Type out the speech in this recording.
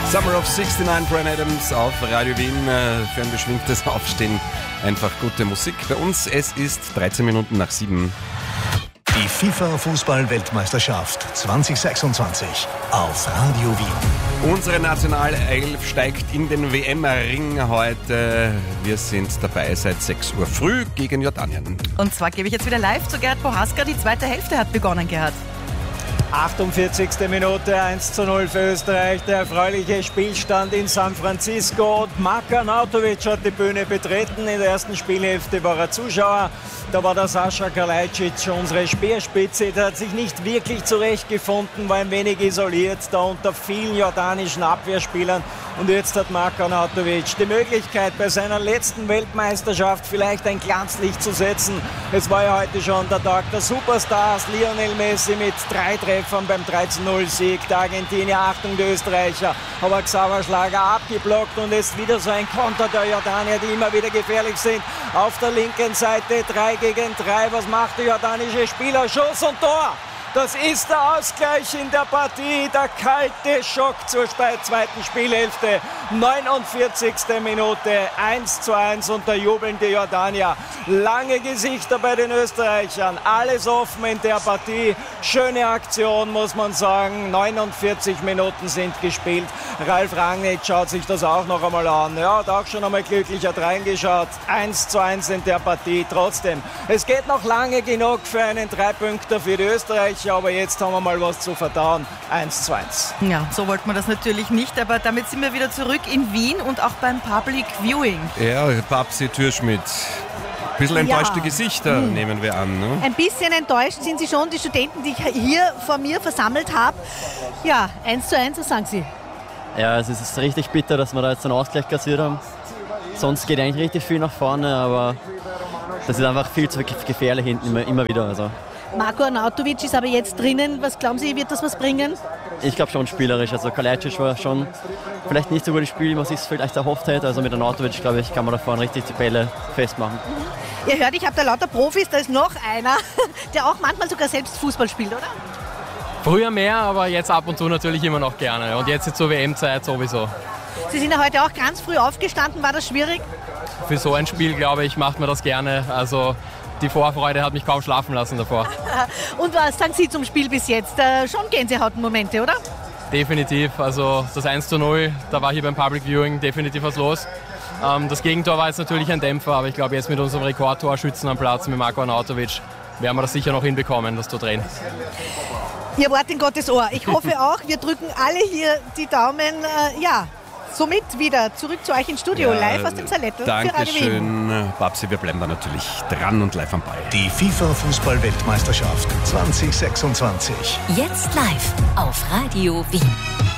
Summer of 69, Bryan Adams auf Radio Wien. Für ein beschwingtes Aufstehen einfach gute Musik. Bei uns, es ist 13 Minuten nach 7. Die FIFA-Fußball-Weltmeisterschaft 2026 auf Radio Wien. Unsere Nationalelf steigt in den WM-Ring heute. Wir sind dabei seit 6 Uhr früh gegen Jordanien. Und zwar gebe ich jetzt wieder live zu Gerhard Prohaska. Die zweite Hälfte hat begonnen, Gerhard. 48. Minute, 1:0 für Österreich. Der erfreuliche Spielstand in San Francisco. Marko Arnautovic hat die Bühne betreten. In der ersten Spielhälfte war er Zuschauer. Da war der Sascha Kalajdzic, unsere Speerspitze. Der hat sich nicht wirklich zurechtgefunden, war ein wenig isoliert, da unter vielen jordanischen Abwehrspielern. Und jetzt hat Marko Arnautovic die Möglichkeit, bei seiner letzten Weltmeisterschaft vielleicht ein Glanzlicht zu setzen. Es war ja heute schon der Tag der Superstars. Lionel Messi mit 3 Treffern beim 13:0-Sieg. Der Argentinier, Achtung, die Österreicher. Aber Xaver Schlager abgeblockt und jetzt wieder so ein Konter der Jordanier, die immer wieder gefährlich sind. Auf der linken Seite 3 gegen 3. Was macht der jordanische Spieler? Schuss und Tor! Das ist der Ausgleich in der Partie, der kalte Schock zur zweiten Spielhälfte. 49. Minute, 1:1 und der jubelnde Jordanier. Lange Gesichter bei den Österreichern, alles offen in der Partie. Schöne Aktion, muss man sagen. 49 Minuten sind gespielt. Ralf Rangnick schaut sich das auch noch einmal an. Ja, hat auch schon einmal glücklich reingeschaut. 1:1 in der Partie. Trotzdem, es geht noch lange genug für einen 3-Punkter für die Österreicher. Aber jetzt haben wir mal was zu verdauen. 1:1. Ja, so wollten wir das natürlich nicht, aber damit sind wir wieder zurück in Wien und auch beim Public Viewing. Ja, Babsi Türschmidt. Ein bisschen enttäuschte Gesichter, nehmen wir an. Ne? Ein bisschen enttäuscht sind sie schon, die Studenten, die ich hier vor mir versammelt habe. Ja, 1:1, was sagen Sie? Ja, es ist richtig bitter, dass wir da jetzt einen Ausgleich kassiert haben. Sonst geht eigentlich richtig viel nach vorne, aber das ist einfach viel zu gefährlich hinten immer wieder. Also. Marko Arnautovic ist aber jetzt drinnen. Was glauben Sie, wird das was bringen? Ich glaube schon spielerisch. Also Kalajdzic war schon vielleicht nicht so gutes Spiel, wie man sich vielleicht erhofft hätte. Also mit Arnautovic, glaube ich, kann man da vorne richtig die Bälle festmachen. Ihr hört, ich habe da lauter Profis. Da ist noch einer, der auch manchmal sogar selbst Fußball spielt, oder? Früher mehr, aber jetzt ab und zu natürlich immer noch gerne. Und jetzt zur WM-Zeit sowieso. Sie sind ja heute auch ganz früh aufgestanden. War das schwierig? Für so ein Spiel, glaube ich, macht man das gerne. Also die Vorfreude hat mich kaum schlafen lassen davor. Und was sagen Sie zum Spiel bis jetzt? Schon Gänsehautmomente, oder? Definitiv. Also das 1:0, da war hier beim Public Viewing definitiv was los. Das Gegentor war jetzt natürlich ein Dämpfer, aber ich glaube jetzt mit unserem Rekordtorschützen am Platz, mit Marko Arnautovic, werden wir das sicher noch hinbekommen, das zu drehen. Ihr Wort in Gottes Ohr. Ich hoffe auch, wir drücken alle hier die Daumen. Somit wieder zurück zu euch ins Studio, live aus dem Salettel. Dankeschön, Babsi, wir bleiben da natürlich dran und live am Ball. Die FIFA-Fußball-Weltmeisterschaft 2026. Jetzt live auf Radio Wien.